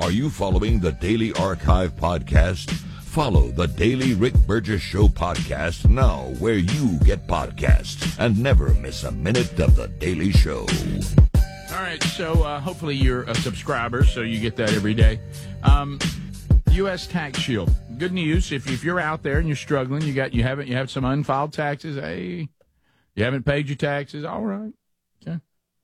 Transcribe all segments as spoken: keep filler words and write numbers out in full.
Are you following the Daily Archive podcast? Follow the Daily Rick Burgess Show podcast now where you get podcasts and never miss a minute of the Daily Show. All right, so uh, hopefully you're a subscriber, so you get that every day. Um, U S Tax Shield. Good news. If, if you're out there and you're struggling, you got you haven't you have some unfiled taxes. Hey, you haven't paid your taxes. All right. Okay.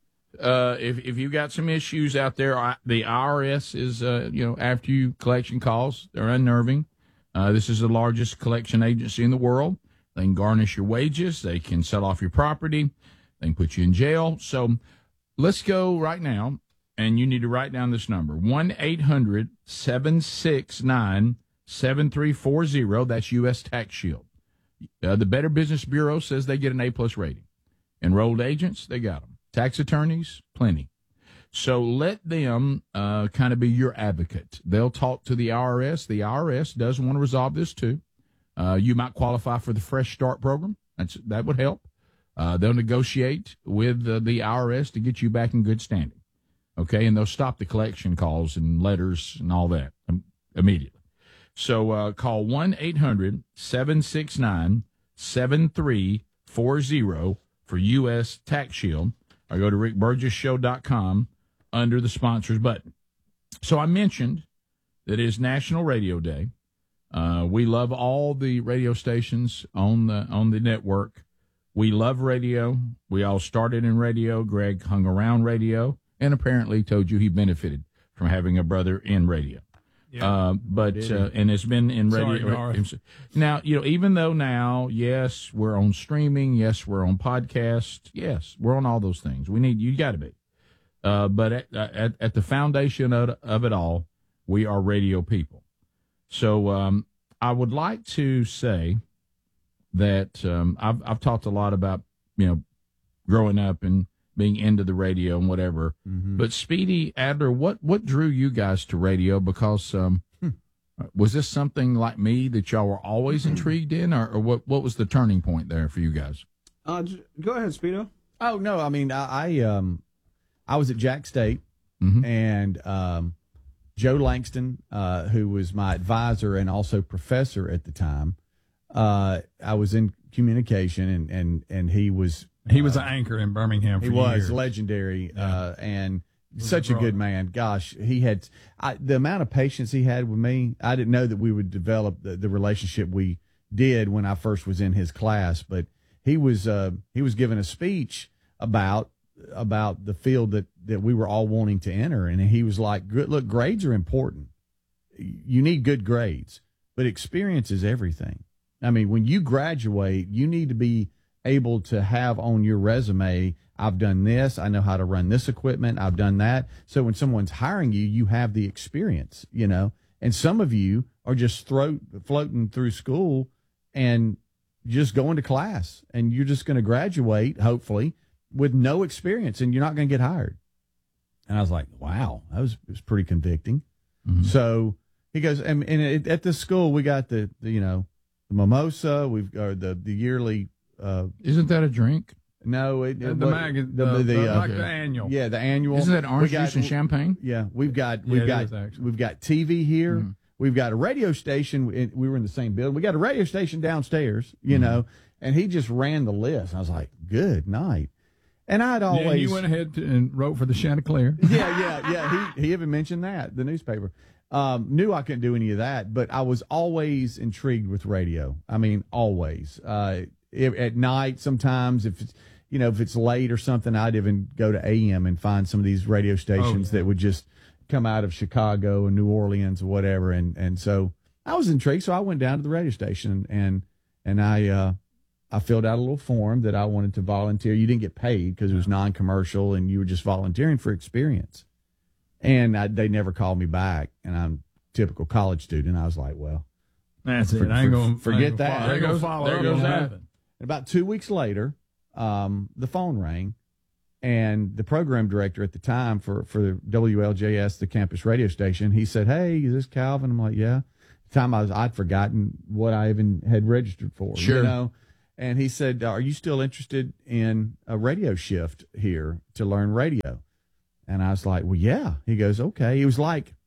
Uh, if if you got some issues out there, I, the I R S is uh, you know after you collection calls, they're unnerving. Uh, this is the largest collection agency in the world. They can garnish your wages. They can sell off your property. They can put you in jail. So let's go right now, and you need to write down this number, one eight hundred seven six nine seven three four zero. That's U S Tax Shield. Uh, the Better Business Bureau says they get an A-plus rating. Enrolled agents, they got them. Tax attorneys, plenty. So let them uh, kind of be your advocate. They'll talk to the I R S. The I R S does want to resolve this too. Uh, you might qualify for the Fresh Start program. That's, that would help. Uh, they'll negotiate with uh, the I R S to get you back in good standing. Okay, and they'll stop the collection calls and letters and all that um, immediately. So uh, call one eight hundred seven six nine seven three four zero for U S Tax Shield, or go to rick burgess show dot com under the sponsors button. So I mentioned that it is National Radio Day. Uh, we love all the radio stations on the on the network. We love radio. We all started in radio. Greg hung around radio and apparently told you he benefited from having a brother in radio. Yeah, uh, but uh, and it's been in radio. Sorry, now, you know, even though now, yes, we're on streaming. Yes, we're on podcast. Yes, we're on all those things. We need you got to be. Uh, but at, at at the foundation of, of it all, we are radio people. So um, I would like to say that um, I've I've talked a lot about, you know, growing up and being into the radio and whatever. Mm-hmm. But Speedy Adler, what what drew you guys to radio? Because um, hmm. was this something like me that y'all were always intrigued in, or, or what what was the turning point there for you guys? Uh, go ahead, Speedo. Oh no, I mean I, I um I was at Jack State, mm-hmm. and um, Joe Langston, uh, who was my advisor and also professor at the time. Uh, I was in communication, and, and, and he was he was uh, an anchor in Birmingham. For he was years. legendary, yeah. uh, and such a good man. Gosh, he had I, the amount of patience he had with me. I didn't know that we would develop the, the relationship we did when I first was in his class. But he was uh, he was giving a speech about about the field that, that we were all wanting to enter, and he was like, "Look, grades are important. You need good grades, but experience is everything." I mean, when you graduate, you need to be able to have on your resume, I've done this, I know how to run this equipment, I've done that. So when someone's hiring you, you have the experience, you know. And some of you are just throat, floating through school and just going to class, and you're just going to graduate, hopefully, with no experience, and you're not going to get hired. And I was like, wow, that was, it was pretty convicting. Mm-hmm. So he goes, and, and at this school, we got the, the you know, the mimosa, we've got the the yearly. Uh, Isn't that a drink? No, it, the, it, the, what, mag- the, the, the, the uh, like the annual. Yeah, the annual. Isn't that orange got, juice and champagne? Yeah, we've got we've yeah, got we've got T V here. Mm-hmm. We've got a radio station. We were in the same building. We got a radio station downstairs. You mm-hmm. know, and he just ran the list. I was like, good night. And I'd always. Yeah, you went ahead to, and wrote for the Chanticleer. Yeah, yeah, yeah. He he even mentioned that the newspaper. Um, knew I couldn't do any of that, but I was always intrigued with radio. I mean, always. Uh, if, at night, sometimes if it's, you know, if it's late or something, I'd even go to A M and find some of these radio stations oh, yeah. that would just come out of Chicago and New Orleans or whatever. And, and so I was intrigued. So I went down to the radio station and, and I, uh, I filled out a little form that I wanted to volunteer. You didn't get paid because it was non-commercial and you were just volunteering for experience. And I, they never called me back. And I'm a typical college student. I was like, well, that's for, it. I ain't going forget that. There goes, there goes that. And about two weeks later, um, the phone rang, and the program director at the time for, for W L J S, the campus radio station, he said, "Hey, is this Calvin?" I'm like, "Yeah." At the time I was, I'd forgotten what I even had registered for. Sure. You know? And he said, "Are you still interested in a radio shift here to learn radio?" And I was like, "Well, yeah." He goes, "Okay." He was like,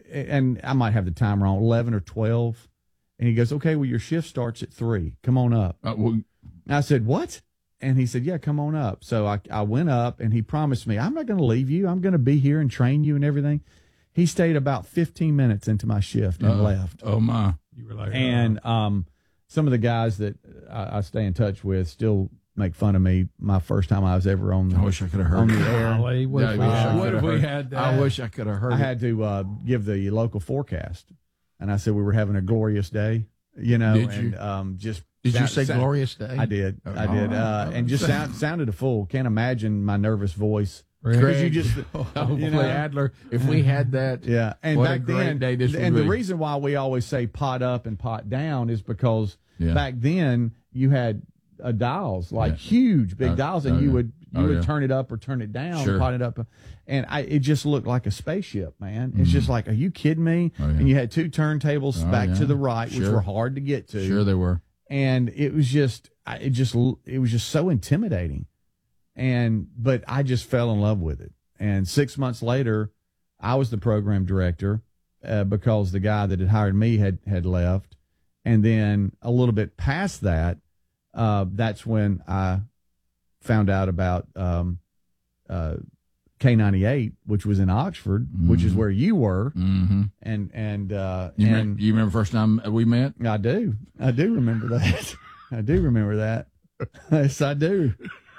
and I might have the time wrong, eleven or twelve. And he goes, okay, well, your shift starts at three. Come on up. Uh, well, And I said, what? And he said, yeah, come on up. So I, I went up, and he promised me, I'm not going to leave you. I'm going to be here and train you and everything. He stayed about fifteen minutes into my shift and uh, left. Oh, my. You were like, And um, some of the guys that I, I stay in touch with still make fun of me. My first time I was ever on the, I wish I could have on heard the air. golly, what Yeah, if I we, wish I had, what could if have we heard- had that? I wish I could have heard I it. had to uh, give the local forecast, and I said we were having a glorious day. You know, Did and you? um, just Did you sound- say sound- glorious day? I did, Oh, I did, all uh, right. and just sound, sounded a fool. Can't imagine my nervous voice. Greg, Because you just, Hopefully, you know, Adler, if we had that, yeah. And what a back great then, day this would and the be. reason why we always say pot up and pot down is because Yeah. back then you had uh, dials, like Yeah. huge, big Oh, dials, and oh, you yeah. would you Oh, would yeah. turn it up or turn it down, Sure. pot it up, and I it just looked like a spaceship, man. It's just like, are you kidding me? Oh, yeah. And you had two turntables Oh, back yeah. to the right, which Sure. were hard to get to, Sure, they were. and it was just I- it just it was just so intimidating, and but I just fell in love with it. And six months later, I was the program director uh, because the guy that had hired me had had left, and then a little bit past that, uh, that's when I found out about um, uh, K ninety-eight, which was in Oxford, which is Mhm. where you were, Mm-hmm. and and uh, You, and remember, you remember the first time we met? I do. I do remember that. I do remember that. Yes, I do.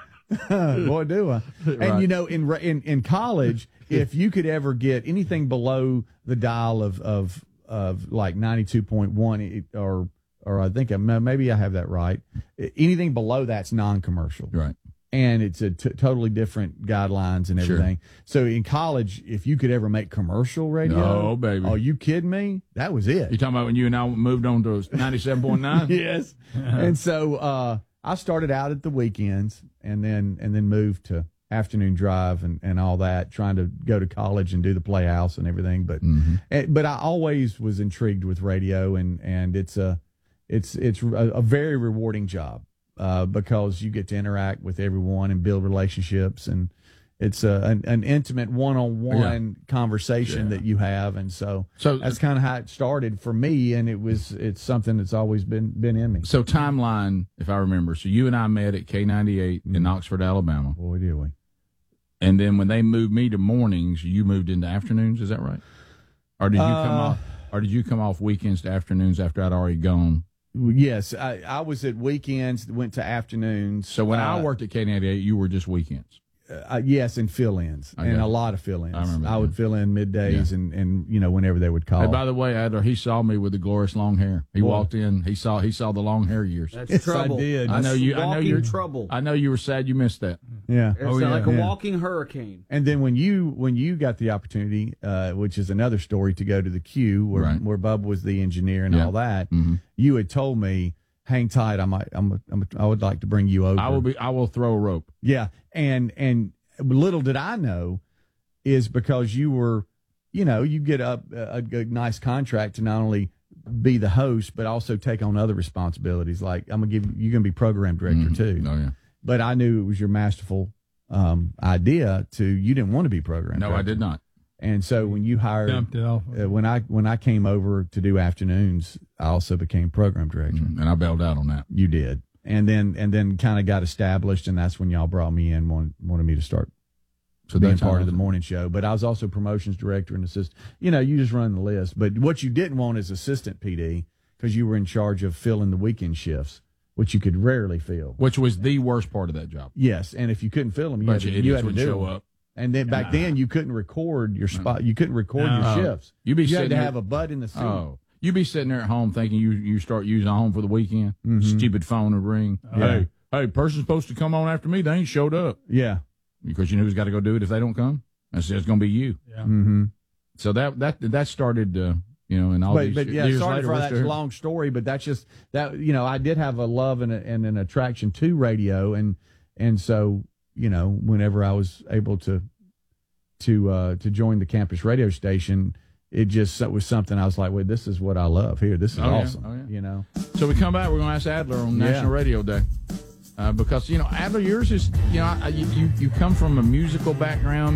Boy, do I. And, Right. you know, in re- in in college, if you could ever get anything below the dial of, of, of like ninety-two point one or, or I think I, maybe I have that right, anything below that's non-commercial. Right. And it's a t- totally different guidelines and Sure. everything. So in college, if you could ever make commercial radio, Oh, baby. are you kidding me? That was it. You talking about when you and I moved on to ninety-seven point nine? Yes. And so uh, I started out at the weekends and then and then moved to afternoon drive and, and all that, trying to go to college and do the Playhouse and everything. But Mm-hmm. eh, but I always was intrigued with radio, and, and it's a it's it's a, a very rewarding job uh, because you get to interact with everyone and build relationships, and it's a, an, an intimate one-on-one conversation Yeah. that you have, and so So that's kind of how it started for me, and it was it's something that's always been been in me. So timeline, if I remember. So you and I met at K ninety-eight in Oxford, Alabama. Boy, do we. And then when they moved me to mornings, you moved into afternoons. Is that right? Or did you come Uh, off? Or did you come off weekends to afternoons after I'd already gone? Yes, I, I was at weekends, went to afternoons. So when uh, I worked at K ninety-eight, you were just weekends. uh, yes, and fill-ins, I and got a you. lot of fill-ins. I remember I that. would fill in middays Yeah. and, and you know whenever they would call. Hey, by the way, Adler, he saw me with the glorious long hair. He Boy. walked in. He saw he saw the long hair years. That's Yes, I trouble. did. I know That's you. I know walking you're trouble. I know you were sad you missed that. yeah. It's Oh, yeah. like a Yeah. walking hurricane. And then when you when you got the opportunity, uh, which is another story, to go to the Q where Right. where Bub was the engineer and Yeah. all that, Mm-hmm. you had told me, "Hang tight, I might, I'm, I'm, I would like to bring you over." I will be. I will throw a rope. Yeah, and and little did I know is because you were, you know, you get up a, a nice contract to not only be the host but also take on other responsibilities. Like I'm gonna give you, you're gonna be program director Mhm. too. Oh yeah. But I knew it was your masterful um, idea to you didn't want to be program. No, I director. did not. And so when you hired, Dumped it off. uh, when I when I came over to do afternoons, I also became program director. Mhm. And I bailed out on that. You did, and then and then kind of got established, and that's when y'all brought me in, wanted, wanted me to start So being that's part how of the morning show. But I was also promotions director and assistant. You know, you just run the list. But what you didn't want is assistant P D because you were in charge of filling the weekend shifts, which you could rarely fill. which was the worst part of that job. Yes, and if you couldn't fill them, you had Bunch to, of you idiots had to would do show them. up. And then back then you couldn't record your spot. You couldn't record No. your shifts. You'd be You had sitting to there- have a butt in the seat. Oh, you be sitting there at home thinking you you start using a home for the weekend. Mhm. Stupid phone would ring. Yeah. Hey, hey, person's supposed to come on after me. They ain't showed up Yeah. because you know who's got to go do it if they don't come. That's it's going to be you. Yeah. Mm-hmm. So that that that started, uh, you know, and all But, these but yeah, years sorry later, for we're that still here. long story, but that's just that, you know, I did have a love and, a, and an attraction to radio. And, and so, you know, whenever I was able to, to, uh, to join the campus radio station, it just it was something I was like, wait, this is what I love here. This is Oh, yeah. awesome. Oh, yeah. You know? So we come back. We're going to ask Adler on Yeah. National Radio Day. Uh, because, you know, Adler, yours is, you know, I, you, you you come from a musical background.